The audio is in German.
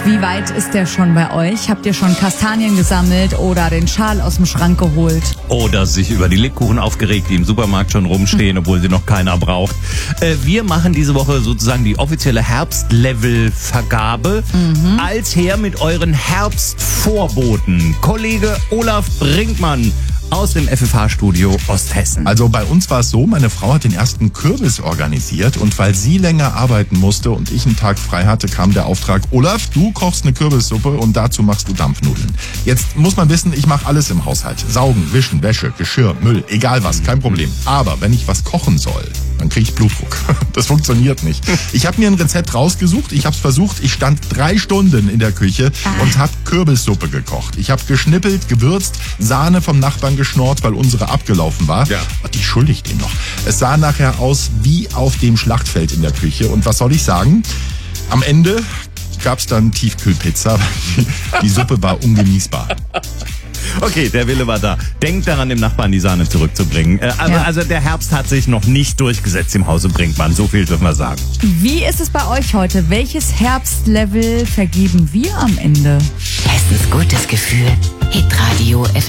Wie weit ist der schon bei euch? Habt ihr schon Kastanien gesammelt oder den Schal aus dem Schrank geholt? Oder sich über die Lebkuchen aufgeregt, die im Supermarkt schon rumstehen, obwohl sie noch keiner braucht. Wir machen diese Woche sozusagen die offizielle Herbstlevel-Vergabe. Als her mit euren Herbstvorboten. Kollege Olaf Brinkmann aus dem FFH-Studio Osthessen. Also bei uns war es so, meine Frau hat den ersten Kürbis organisiert und weil sie länger arbeiten musste und ich einen Tag frei hatte, kam der Auftrag, Olaf, du kochst eine Kürbissuppe und dazu machst du Dampfnudeln. Jetzt muss man wissen, ich mache alles im Haushalt. Saugen, wischen, Wäsche, Geschirr, Müll, egal was, kein Problem. Aber wenn ich was kochen soll, dann kriege ich Blutdruck. Das funktioniert nicht. Ich habe mir ein Rezept rausgesucht, ich habe es versucht, ich stand 3 Stunden in der Küche und habe Kürbissuppe gekocht. Ich habe geschnippelt, gewürzt, Sahne vom Nachbarn geschnort, weil unsere abgelaufen war. Ja. Und die schulde ich dem noch. Es sah nachher aus wie auf dem Schlachtfeld in der Küche. Und was soll ich sagen? Am Ende gab's dann Tiefkühlpizza. Die Suppe war ungenießbar. Okay, der Wille war da. Denkt daran, dem Nachbarn die Sahne zurückzubringen. Also der Herbst hat sich noch nicht durchgesetzt im Hause Brinkmann. So viel dürfen wir sagen. Wie ist es bei euch heute? Welches Herbstlevel vergeben wir am Ende? Hessens gutes Gefühl. Hitradio